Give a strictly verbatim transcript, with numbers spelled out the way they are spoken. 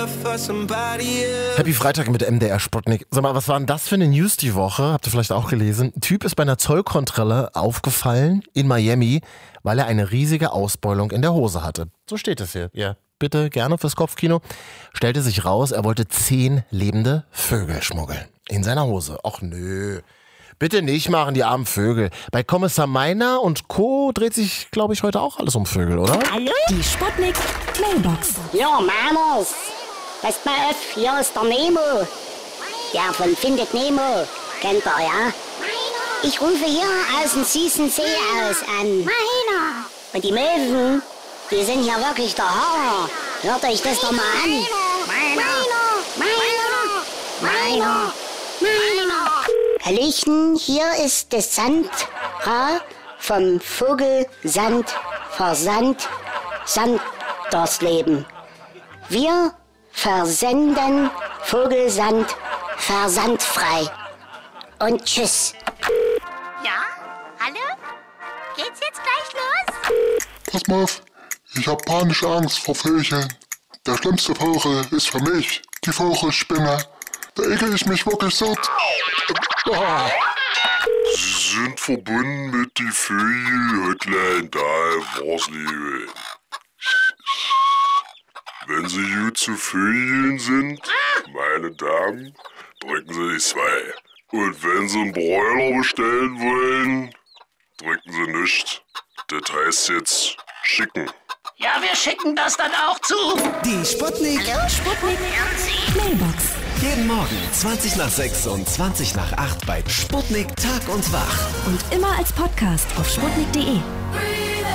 Happy Freitag mit M D R Sputnik. Sag mal, was war denn das für eine News die Woche? Habt ihr vielleicht auch gelesen? Ein Typ ist bei einer Zollkontrolle aufgefallen in Miami, weil er eine riesige Ausbeulung in der Hose hatte. So steht es hier. Ja, bitte gerne fürs Kopfkino. Stellte sich raus, er wollte zehn lebende Vögel schmuggeln. In seiner Hose. Och nö. Bitte nicht machen, die armen Vögel. Bei Kommissar Meiner und Co. dreht sich, glaube ich, heute auch alles um Vögel, oder? Hallo? Die Sputnik Mailbox. Ja, Männers. Passt mal auf, hier ist der Nemo. Der von Findet Nemo. Kennt ihr, ja? Ich rufe hier aus dem süßen See aus an. Meiner. Und die Möwen, die sind hier wirklich der Hammer. Hört euch das doch mal an. Meiner. Meiner. Meiner. Meiner. Hallöchen, hier ist das Sandra vom Vogelsand Versand Sandersleben. Wir versenden Vogelsand versandfrei. Und tschüss. Ja? Hallo? Geht's jetzt gleich los? Pass mal auf, ich hab panische Angst vor Vögeln. Der schlimmste Vogel ist für mich die Vogelspinne. Da ekel ich mich wirklich so. Ah. Sie sind verbunden mit die Vögel-Hotline da, Warsliebe. Wenn Sie gut zu Vögeln sind, meine Damen, drücken Sie die zwei. Und wenn Sie einen Broiler bestellen wollen, drücken Sie nicht. Das heißt jetzt schicken. Ja, wir schicken das dann auch zu. Die Sputnik. Hallo, Sputnik Mailbox. Jeden Morgen zwanzig nach sechs und zwanzig nach acht bei Sputnik Tag und Wach. Und immer als Podcast auf sputnik punkt de.